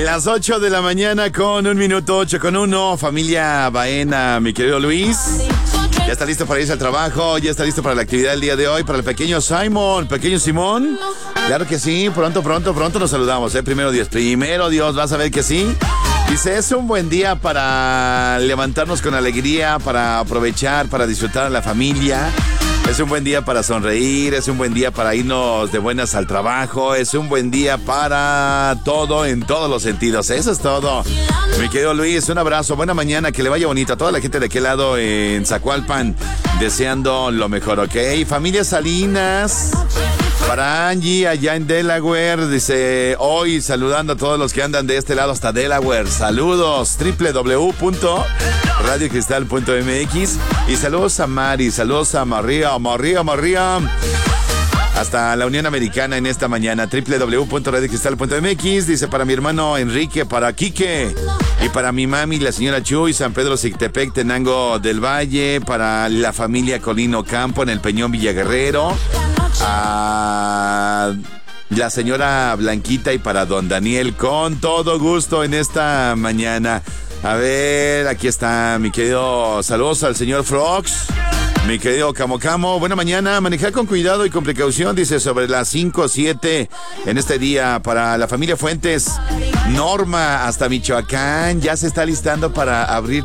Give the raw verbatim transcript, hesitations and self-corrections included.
Las ocho de la mañana con un minuto, ocho con uno. Familia Baena, mi querido Luis. Ya está listo para irse al trabajo, ya está listo para la actividad del día de hoy, para el pequeño Simon, pequeño Simón. Claro que sí, pronto, pronto, pronto nos saludamos, ¿eh? Primero Dios, primero Dios, vas a ver que sí. Dice, es un buen día para levantarnos con alegría, para aprovechar, para disfrutar a la familia. Es un buen día para sonreír, es un buen día para irnos de buenas al trabajo, es un buen día para todo en todos los sentidos. Eso es todo. Mi querido Luis, un abrazo, buena mañana, que le vaya bonito a toda la gente de aquel lado en Zacualpan, deseando lo mejor, ¿ok? Familia Salinas, para Angie allá en Delaware, dice, hoy saludando a todos los que andan de este lado hasta Delaware. Saludos, doble u doble u doble u punto radio cristal punto m x. Y saludos a Mari, saludos a María, María, María. Hasta la Unión Americana en esta mañana, doble u doble u doble u punto radio cristal punto m x. Dice, para mi hermano Enrique, para Quique. Y para mi mami, la señora Chuy, San Pedro Sictepec, Tenango del Valle. Para la familia Colino Campo en el Peñón Villaguerrero. A la señora Blanquita y para don Daniel, con todo gusto en esta mañana. A ver, aquí está mi querido, saludos al señor Frogs, mi querido Camo Camo. Buena mañana, manejar con cuidado y con precaución, dice, sobre las cinco o siete en este día. Para la familia Fuentes, Norma hasta Michoacán, ya se está listando para abrir